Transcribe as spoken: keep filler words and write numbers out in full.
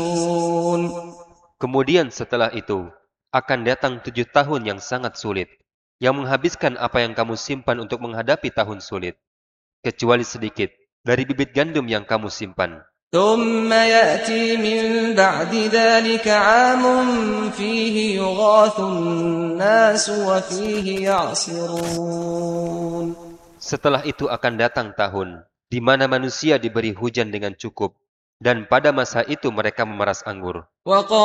Kemudian setelah itu, akan datang tujuh tahun yang sangat sulit, yang menghabiskan apa yang kamu simpan untuk menghadapi tahun sulit, kecuali sedikit dari bibit gandum yang kamu simpan. ثم يأتي من بعد ذلك عام فيه يغاث الناس وفيه يعصرون. Setelah itu akan datang tahun, di mana manusia diberi hujan dengan cukup, dan pada masa itu mereka memeras anggur.